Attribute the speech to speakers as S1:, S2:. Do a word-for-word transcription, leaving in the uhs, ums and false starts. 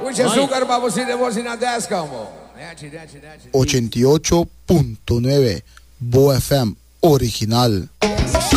S1: Mucha azúcar, babosita, bocina, descamo.
S2: ochenta y ocho punto nueve Bo F M original.